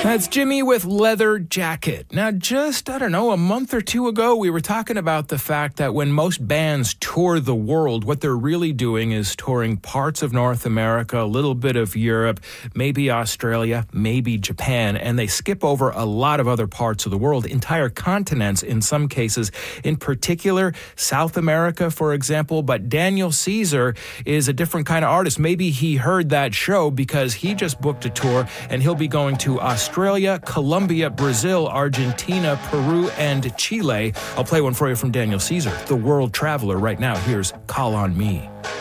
That's Jimmy with Leather Jacket. Now, just, a month or two ago, we were talking about the fact that when most bands tour the world, what they're really doing is touring parts of North America, a little bit of Europe, maybe Australia, maybe Japan, and they skip over a lot of other parts of the world, entire continents in some cases, in particular South America, for example. But Daniel Caesar is a different kind of artist. Maybe he heard that show because he just booked a tour, and he'll be going to Australia, Colombia, Brazil, Argentina, Peru, and Chile. I'll play one for you from Daniel Caesar, the world traveler, right now. Here's Call on Me.